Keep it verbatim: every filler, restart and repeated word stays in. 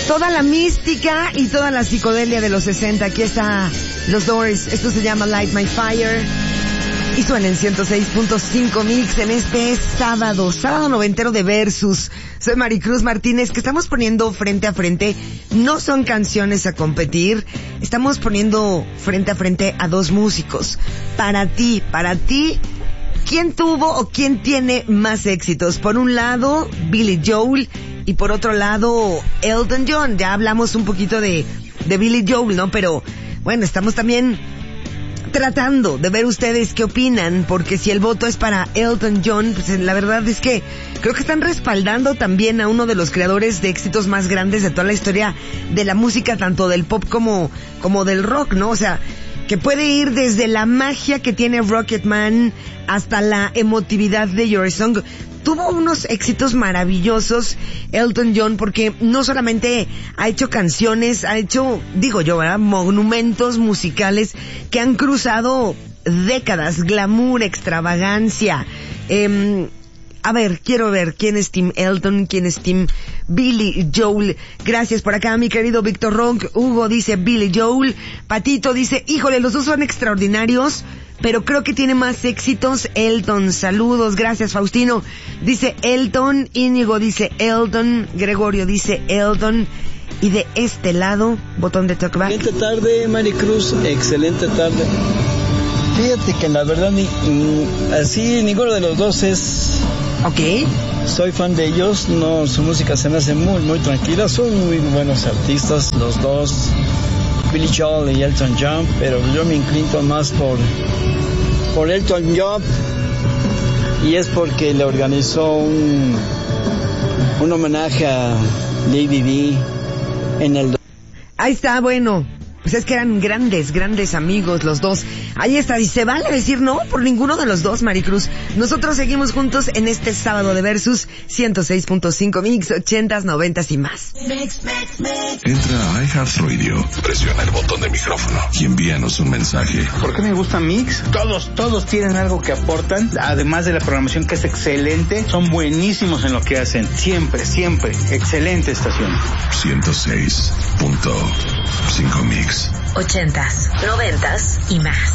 Toda la mística y toda la psicodelia de los sesenta. Aquí está los Doors. Esto se llama Light My Fire. Y suena en ciento seis punto cinco Mix en este sábado, sábado noventero de Versus. Soy Maricruz Martínez, que estamos poniendo frente a frente. No son canciones a competir. Estamos poniendo frente a frente a dos músicos. Para ti, para ti, ¿quién tuvo o quién tiene más éxitos? Por un lado, Billy Joel, y por otro lado, Elton John. Ya hablamos un poquito de, de Billy Joel, ¿no? Pero, bueno, estamos también tratando de ver ustedes qué opinan, porque si el voto es para Elton John, pues la verdad es que creo que están respaldando también a uno de los creadores de éxitos más grandes de toda la historia de la música, tanto del pop como, como del rock, ¿no? O sea, que puede ir desde la magia que tiene Rocketman hasta la emotividad de Your Song. Tuvo unos éxitos maravillosos Elton John, porque no solamente ha hecho canciones, ha hecho, digo yo, ¿verdad?, monumentos musicales que han cruzado décadas, glamour, extravagancia. Eh, a ver, quiero ver quién es Team Elton, quién es Team Billy Joel. Gracias por acá, mi querido Víctor Ronc. Hugo dice Billy Joel. Patito dice, híjole, los dos son extraordinarios, pero creo que tiene más éxitos Elton. Saludos, gracias Faustino. Dice Elton, Íñigo dice Elton, Gregorio dice Elton. Y de este lado, botón de talkback. Excelente tarde, Maricruz, excelente tarde. Fíjate que la verdad ni, ni así ninguno de los dos es... Ok. Soy fan de ellos, no, su música se me hace muy, muy tranquila, son muy buenos artistas los dos, Billy Joel y Elton John, pero yo me inclino más por, por Elton John, y es porque le organizó un, un homenaje a Lady Di en el... Ahí está, bueno, pues es que eran grandes, grandes amigos los dos. Ahí está, y se vale decir no por ninguno de los dos, Maricruz. Nosotros seguimos juntos en este sábado de Versus, ciento seis punto cinco Mix, ochentas, noventas y más. Mix, mix, mix. Entra a iHeartRadio, presiona el botón de micrófono y envíanos un mensaje. ¿Por qué me gusta Mix? Todos, todos tienen algo que aportan, además de la programación que es excelente, son buenísimos en lo que hacen. Siempre, siempre, excelente estación. ciento seis punto cinco Mix. Ochentas, noventas y más.